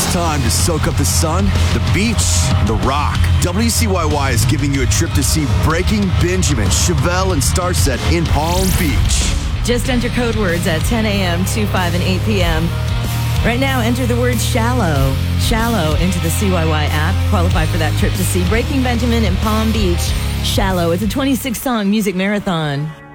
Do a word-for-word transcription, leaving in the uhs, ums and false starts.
time to soak up the sun, the beach, the rock. W C Y Y is giving you a trip to see Breaking Benjamin, Chevelle, and Starset in Palm Beach. Just enter code words at ten a.m., two, five, and eight p.m. Right now, enter the word shallow. Shallow into the C Y Y app. Qualify for that trip to see Breaking Benjamin in Palm Beach. Shallow. It's a twenty-six song music marathon.